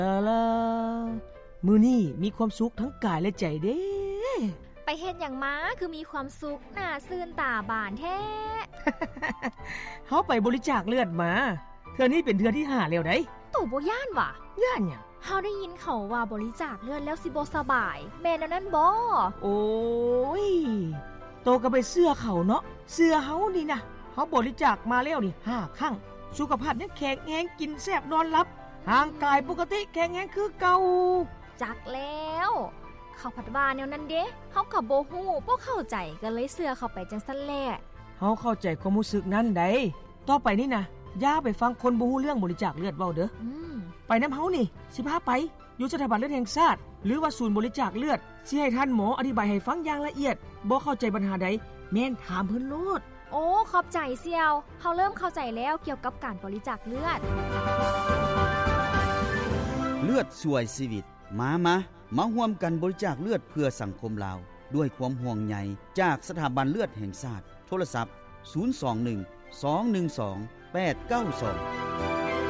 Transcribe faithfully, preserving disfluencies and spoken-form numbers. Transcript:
ลาลามื้อนี้มีความสุขทั้งกายและใจเด้ไปเฮ็ดหยังมาคือมีความสุขหน้าซื่นตาบานแท้เฮาไปบริจาคเลือดมาเทื่อนี้เป็นเทื่อที่ห้าแล้วได้ตู่บ่ย่านว่ะย่านหยังเฮาได้ยินเขาว่าบริจาคเลือดแล้วสิบ่สบายแม่นนั้นบ่โอ้ยโตก็ไปเชื่อเขาเนาะเชื่อเฮานี่นะเฮาบริจาคมาแล้วนี่ห้าครั้งสุขภาพยังแข็งแรงกินแซ่บนอนหลับร่างกายปกติแข็งแรงคือเก่าจักแล้วเขาผัดว่าแนวนั้นเด้เฮาก็บ่ฮู้บ่เข้าใจก็เลยเชื่อเข้าไปจังซั่นแหละเฮาเข้าใจความรู้สึกนั้นได้ต่อไปนี่นะอย่าไปฟังคนบ่ฮู้เรื่องบริจาคเลือดเว้าเด้ออืมไปนำเฮานี่สิพาไปอยู่สถาบันเลือดแห่งชาติหรือว่าศูนย์บริจาคเลือดสิให้ท่านหมออธิบายให้ฟังอย่างละเอียดบ่เข้าใจปัญหาใดแม่นถามเพิ่นโลดโอ้ขอบใจเสี่ยวเฮาเริ่มเข้าใจแล้วเกี่ยวกับการบริจาคเลือดเลือดช่วยชีวิตมามามาร่วมกันบริจาคเลือดเพื่อสังคมลาวด้วยความห่วงใยจากสถาบันเลือดแห่งชาติโทรศัพท์ศูนย์ สอง หนึ่ง สอง หนึ่ง สอง แปด เก้า สอง